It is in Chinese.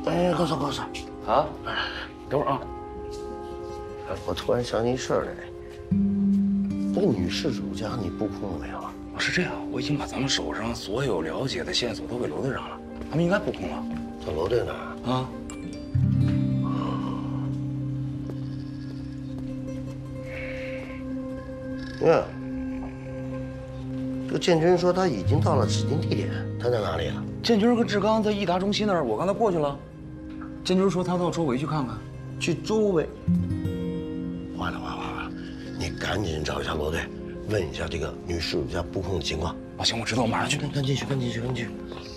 哎，高嫂， 啊，等会儿啊。 我突然想起一事儿来，那个女事主家你布控了没有啊？ 是这样，我已经把咱们手上所有了解的线索都给罗队长了，他们应该布控了。 在罗队那儿啊。 呀，这个建军说他已经到了指定地点，他在哪里啊？ 建军跟志刚在益达中心那儿，我刚才过去了。建军说他到周围去看看。 去周围。坏了！你赶紧找一下罗队，问一下这个女事主家布控的情况。 啊，行，我知道，我马上去。 赶紧去。